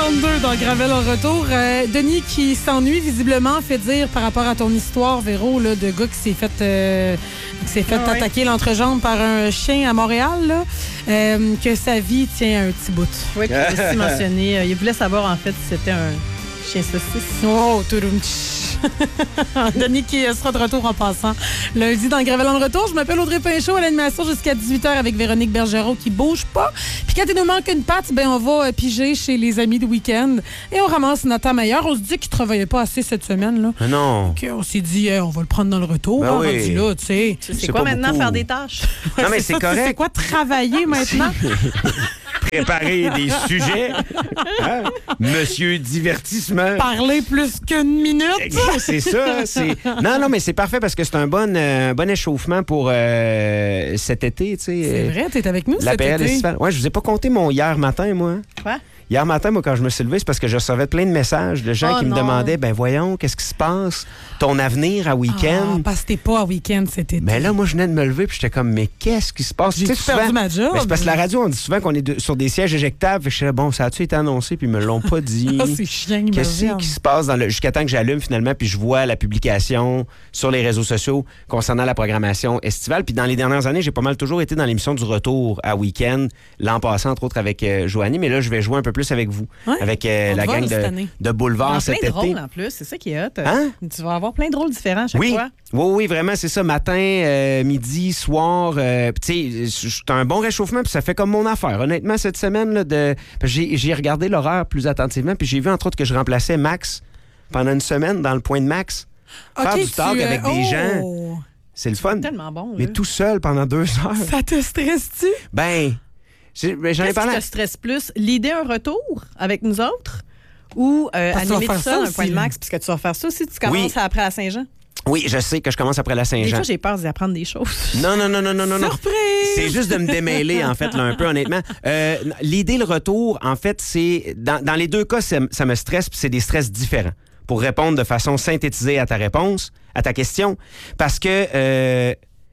8h32 dans Gravel en retour. Denis qui s'ennuie visiblement fait dire par rapport à ton histoire, Véro, là, de gars qui s'est fait attaquer l'entrejambe par un chien à Montréal, là, que sa vie tient à un petit bout. Oui, puis il a aussi mentionné, il voulait savoir en fait si c'était un chien saucisse. Oh, toudoum. Denis qui sera de retour en passant lundi dans Gravel en retour. Je m'appelle Audrey Pinchot à l'animation jusqu'à 18h avec Véronique Bergeron qui bouge pas. Puis quand il nous manque une patte, ben on va piger chez les amis de week-end et on ramasse Nathan Meilleur. On se dit qu'il travaillait pas assez cette semaine là. Non. Okay, on s'est dit on va le prendre dans le retour. Ben oui. Rendu là, tu sais. C'est quoi maintenant beaucoup. Faire des tâches? Non, mais c'est ça, correct. C'est quoi travailler maintenant? Préparer des sujets. Hein? Monsieur Divertissement. Parler plus qu'une minute. C'est ça. Non, mais c'est parfait parce que c'est un bon échauffement pour cet été. C'est vrai, t'es avec nous cet été. Ouais, je vous ai pas compté mon hier matin, moi. Quoi? Hier matin, moi, quand je me suis levé, c'est parce que je recevais plein de messages de gens qui me demandaient, ben voyons, qu'est-ce qui se passe? Ton avenir à week-end? Ah, parce que t'es pas à week-end cet été. Mais là, moi, je venais de me lever puis j'étais comme, mais qu'est-ce qui se passe? J'ai perdu ma job. Ben, c'est parce que la radio, on dit souvent qu'on est sur des sièges éjectables. Fait que je disais, bon, ça a-tu été annoncé puis ils me l'ont pas dit? C'est chiant, Qu'est-ce qui se passe jusqu'à temps que j'allume finalement puis je vois la publication sur les réseaux sociaux concernant la programmation estivale. Puis dans les dernières années, j'ai pas mal toujours été dans l'émission du retour à week-end. L'an passé, entre autres, avec Joanie. Mais là, je vais jouer un peu plus avec vous. Ouais. Avec la gang de Boulevard cet été. Plein de rôles en plus, c'est ça qui est hot. Hein? Tu vas avoir plein de rôles différents à chaque fois. Oui, vraiment, c'est ça. Matin, midi, soir. Tu sais, c'est un bon réchauffement, puis ça fait comme mon affaire. Honnêtement, cette semaine, là, j'ai regardé l'horaire plus attentivement, puis j'ai vu, entre autres, que je remplaçais Max pendant une semaine dans le point de Max. Faire du talk avec des gens, c'est le fun. C'est tellement bon. Mais là. tout seul pendant 2 heures. Ça te stresse-tu? Ben, j'en ai Qu'est-ce parlé. qui te stresse plus? L'idée un retour avec nous autres ou animer tout ça un point de Max? Puisque tu vas faire ça aussi, tu commences après à Saint-Jean. Oui, je sais que je commence après la Saint-Jean. Des fois, j'ai peur d'y apprendre des choses. Non. Surprise! C'est juste de me démêler, en fait, là, un peu, honnêtement. L'idée, le retour, en fait, c'est... Dans les deux cas, ça me stresse, puis c'est des stress différents. Pour répondre de façon synthétisée à ta réponse, à ta question. Parce que...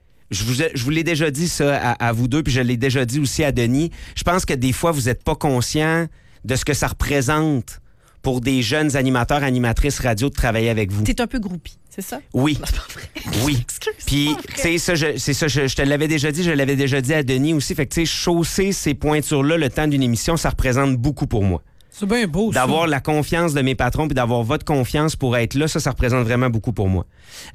Je vous l'ai déjà dit, ça, à vous deux, puis je l'ai déjà dit aussi à Denis. Je pense que des fois, vous n'êtes pas conscient de ce que ça représente pour des jeunes animateurs, animatrices radio de travailler avec vous. T'es un peu groupie, c'est ça? Oui. Non, c'est pas vrai. Oui. Puis, tu sais, je te l'avais déjà dit, je l'avais déjà dit à Denis aussi. Fait que, tu sais, chausser ces pointures-là le temps d'une émission, ça représente beaucoup pour moi. C'est bien beau, ça. D'avoir la confiance de mes patrons puis d'avoir votre confiance pour être là, ça représente vraiment beaucoup pour moi.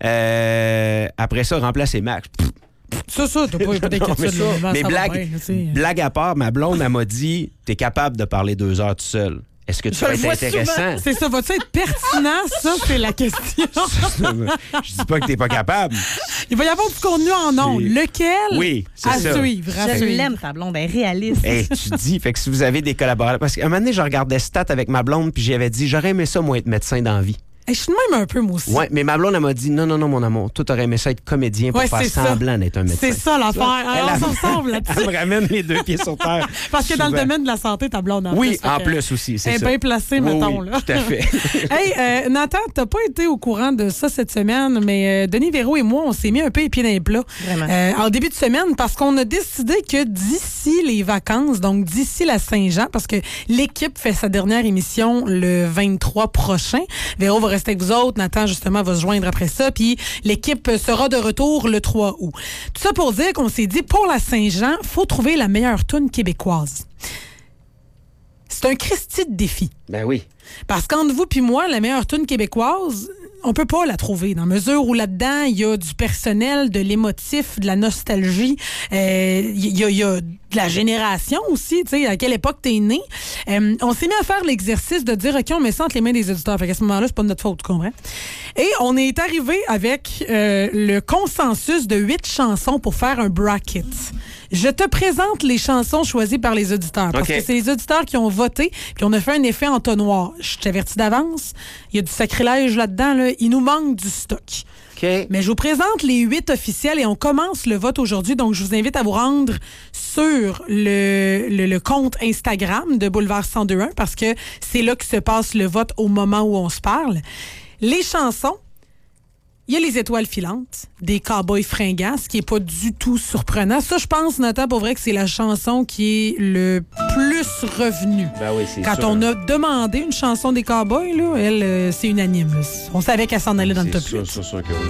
Après ça, remplacer Max. Ça, t'as pas d'inquiétude. Mais blague à part, ma blonde, elle m'a dit, t'es capable de parler 2 heures tout seul. Est-ce que tu vas être intéressant? C'est ça, va-tu être pertinent? Ça, c'est la question. Je dis pas que t'es pas capable. Il va y avoir du contenu en ondes. Lequel? Oui, c'est ça. À suivre. Je l'aime, ta blonde, elle est réaliste. Hey, tu dis, fait que si vous avez des collaborateurs... Parce qu'à un moment donné, je regardais Stats avec ma blonde, puis j'avais dit, j'aurais aimé ça, moi, être médecin dans la vie. Je suis de même un peu, moi aussi. Oui, mais ma blonde, elle m'a dit, non, mon amour, toi, t'aurais aimé ça être comédien pour faire semblant d'être un médecin. C'est ça, l'affaire. Alors, on s'en sort là-dessus. Elle me ramène les 2 pieds sur terre. Parce que dans le domaine de la santé, ta blonde en plus. Oui, en plus aussi, c'est ça. Elle est bien placée, mettons. Oui, là. tout à fait. Hey, Nathan, t'as pas été au courant de ça cette semaine, mais Denis Véro et moi, on s'est mis un peu les pieds dans les plats. Vraiment. En début de semaine, parce qu'on a décidé que d'ici les vacances, donc d'ici la Saint-Jean, parce que l'équipe fait sa dernière émission le 23 prochain. Véro va rester avec vous autres, Nathan, justement, va se joindre après ça, puis l'équipe sera de retour le 3 août. Tout ça pour dire qu'on s'est dit, pour la Saint-Jean, faut trouver la meilleure toune québécoise. C'est un Christy de défi. Ben oui. Parce qu'entre vous puis moi, la meilleure toune québécoise, on peut pas la trouver, dans mesure où là-dedans, il y a du personnel, de l'émotif, de la nostalgie, il y a de la génération aussi, tu sais, à quelle époque t'es né. On s'est mis à faire l'exercice de dire, OK, on met ça entre les mains des auditeurs. Fait qu'à ce moment-là, c'est pas de notre faute, tu comprends? Et on est arrivé avec le consensus de 8 chansons pour faire un bracket. Je te présente les chansons choisies par les auditeurs. Parce que c'est les auditeurs qui ont voté, puis on a fait un effet entonnoir. Je t'avertis d'avance, il y a du sacrilège là-dedans, là. Il nous manque du stock. Okay. Mais je vous présente les 8 officiels et on commence le vote aujourd'hui. Donc, je vous invite à vous rendre sur le compte Instagram de Boulevard 102.1 parce que c'est là que se passe le vote au moment où on se parle. Les chansons, Il y a les étoiles filantes, des cowboys fringants, ce qui n'est pas du tout surprenant. Ça, je pense, Nathan, pour vrai que c'est la chanson qui est le plus revenue. Ben oui, c'est Quand sûr. on a demandé une chanson des cowboys, là, elle, c'est unanime. Là. On savait qu'elle s'en allait dans le top 8. C'est sûr que oui.